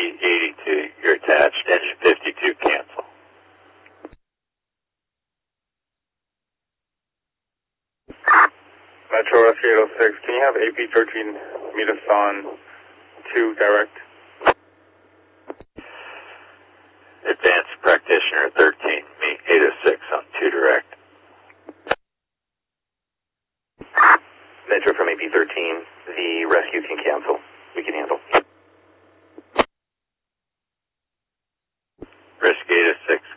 AP82, you're attached. Engine 52, cancel. Metro Rescue 806, can you have AP13 meet us on 2 direct? Advanced Practitioner 13, meet 806 on 2 direct. Metro from AP13, the rescue can cancel. We can handle. Risk 806,